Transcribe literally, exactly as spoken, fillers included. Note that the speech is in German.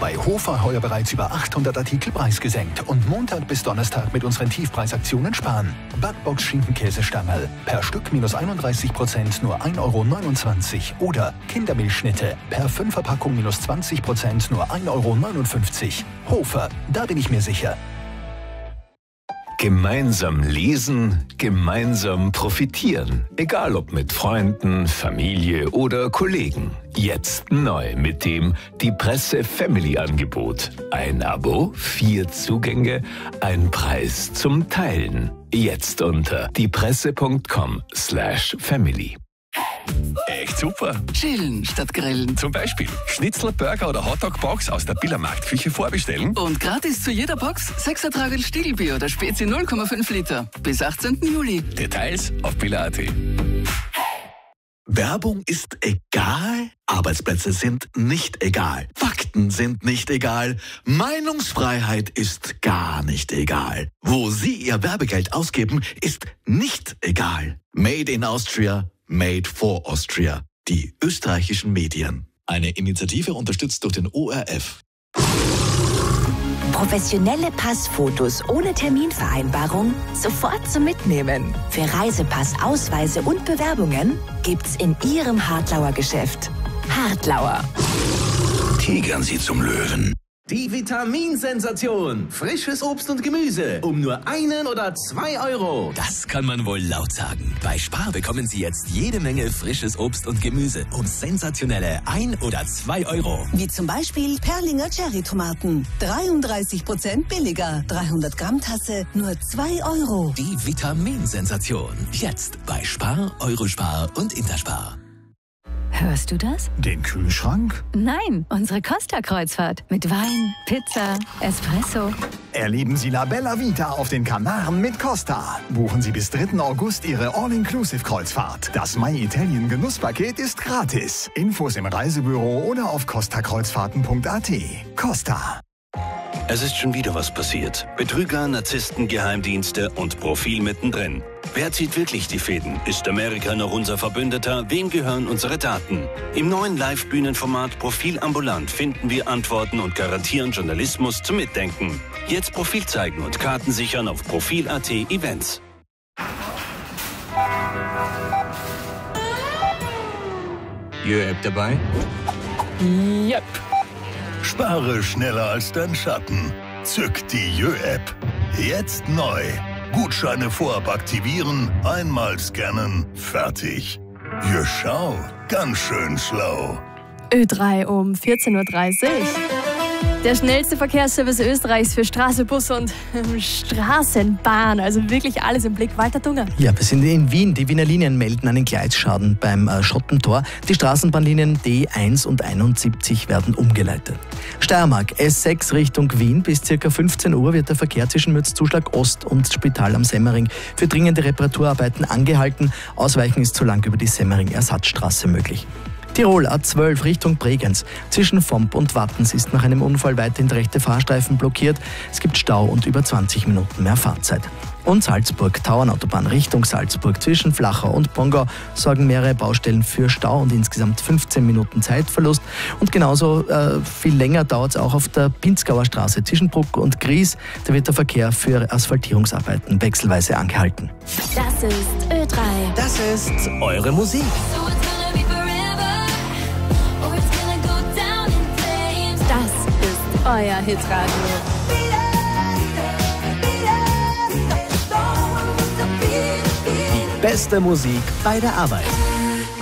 Bei Hofer heuer bereits über achthundert Artikel preisgesenkt und Montag bis Donnerstag mit unseren Tiefpreisaktionen sparen. Backbox Schinkenkäsestangerl. Per Stück minus einunddreißig Prozent nur ein Euro neunundzwanzig. Oder Kindermilchschnitte. Per Fünferpackung minus zwanzig Prozent nur ein Euro neunundfünfzig. Hofer, da bin ich mir sicher. Gemeinsam lesen, gemeinsam profitieren. Egal ob mit Freunden, Familie oder Kollegen. Jetzt neu mit dem Die Presse Family Angebot. Ein Abo, vier Zugänge, ein Preis zum Teilen. Jetzt unter diepresse.com slash family. Echt super. Chillen statt grillen. Zum Beispiel Schnitzel, Burger oder Hotdog-Box aus der Billermarktküche vorbestellen. Und gratis zu jeder Box sechs Ertrag Stiegelbier oder Spezi null Komma fünf Liter. Bis achtzehnten Juli. Details auf biller punkt at. Werbung ist egal, Arbeitsplätze sind nicht egal, Fakten sind nicht egal, Meinungsfreiheit ist gar nicht egal. Wo Sie Ihr Werbegeld ausgeben, ist nicht egal. Made in Austria, made for Austria. Die österreichischen Medien. Eine Initiative unterstützt durch den O R F. Professionelle Passfotos ohne Terminvereinbarung sofort zum Mitnehmen. Für Reisepass, Ausweise und Bewerbungen gibt's in Ihrem Hartlauer Geschäft. Hartlauer. Tigern Sie zum Löwen. Die Vitaminsensation. Frisches Obst und Gemüse. Um nur einen oder zwei Euro. Das kann man wohl laut sagen. Bei Spar bekommen Sie jetzt jede Menge frisches Obst und Gemüse. Um sensationelle ein oder zwei Euro. Wie zum Beispiel Perlinger Cherry-Tomaten. dreiunddreißig Prozent billiger. dreihundert Gramm Tasse, nur zwei Euro. Die Vitaminsensation. Jetzt bei Spar, Eurospar und Interspar. Hörst du das? Den Kühlschrank? Nein, unsere Costa-Kreuzfahrt. Mit Wein, Pizza, Espresso. Erleben Sie La Bella Vita auf den Kanaren mit Costa. Buchen Sie bis dritten August Ihre All-Inclusive-Kreuzfahrt. Das My Italien Genusspaket ist gratis. Infos im Reisebüro oder auf costa kreuzfahrten punkt at. Costa. Es ist schon wieder was passiert. Betrüger, Narzissten, Geheimdienste und Profil mittendrin. Wer zieht wirklich die Fäden? Ist Amerika noch unser Verbündeter? Wem gehören unsere Daten? Im neuen Live-Bühnenformat Profil ambulant finden wir Antworten und garantieren Journalismus zum Mitdenken. Jetzt Profil zeigen und Karten sichern auf profil punkt at Events. Jö-App dabei? Yep. Spare schneller als dein Schatten. Zück die Jö-App. Jetzt neu. Gutscheine vorab aktivieren, einmal scannen, fertig. Jö, schau, ganz schön schlau. Ö drei um vierzehn Uhr dreißig. Der schnellste Verkehrsservice Österreichs für Straße, Bus und ähm, Straßenbahn. Also wirklich alles im Blick. Walter Dunger. Ja, wir sind in Wien. Die Wiener Linien melden einen Gleisschaden beim äh, Schottentor. Die Straßenbahnlinien D eins und einundsiebzig werden umgeleitet. Steiermark, S sechs Richtung Wien. Bis ca. fünfzehn Uhr wird der Verkehr zwischen Mürzzuschlag Ost und Spital am Semmering für dringende Reparaturarbeiten angehalten. Ausweichen ist so lang über die Semmering-Ersatzstraße möglich. Tirol A zwölf Richtung Bregenz. Zwischen Vomp und Wattens ist nach einem Unfall weiterhin der rechte Fahrstreifen blockiert. Es gibt Stau und über zwanzig Minuten mehr Fahrzeit. Und Salzburg, Tauernautobahn Richtung Salzburg. Zwischen Flachau und Bongau sorgen mehrere Baustellen für Stau und insgesamt fünfzehn Minuten Zeitverlust. Und genauso äh, viel länger dauert es auch auf der Pinzgauer Straße zwischen Bruck und Gries. Da wird der Verkehr für Asphaltierungsarbeiten wechselweise angehalten. Das ist Ö drei. Das ist eure Musik. Das ist euer Hitradio. Die beste Musik bei der Arbeit.